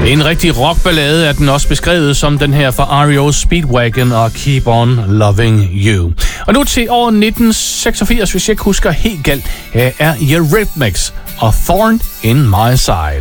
En rigtig rockballade er den også beskrevet som den her fra REO Speedwagon og Keep On Loving You. Og nu til år 1986, hvis jeg ikke husker helt galt, her er Eurythmics og Thorn in My Side.